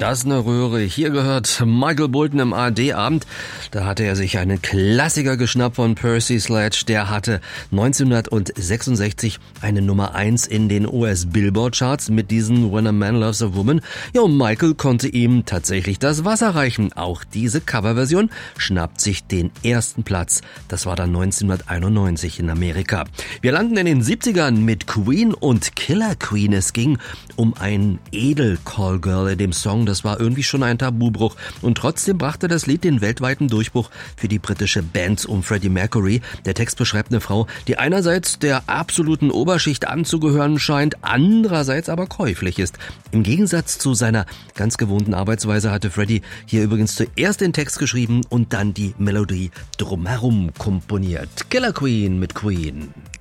Das ist eine Röhre. Hier gehört Michael Bolton im ARD-Abend. Da hatte er sich einen Klassiker geschnappt von Percy Sledge. Der hatte 1966 eine Nummer 1 in den US-Billboard-Charts mit diesem When a Man Loves a Woman. Ja, und Michael konnte ihm tatsächlich das Wasser reichen. Auch diese Coverversion schnappt sich den ersten Platz. Das war dann 1991 in Amerika. Wir landen in den 70ern mit Queen und Killer Queen. Es ging um ein Edel-Callgirl in dem Song. Das war irgendwie schon ein Tabubruch. Und trotzdem brachte das Lied den weltweiten Durchbruch für die britische Band um Freddie Mercury. Der Text beschreibt eine Frau, die einerseits der absoluten Oberschicht anzugehören scheint, andererseits aber käuflich ist. Im Gegensatz zu seiner ganz gewohnten Arbeitsweise hatte Freddie hier übrigens zuerst den Text geschrieben und dann die Melodie drumherum komponiert. Killer Queen mit Queen.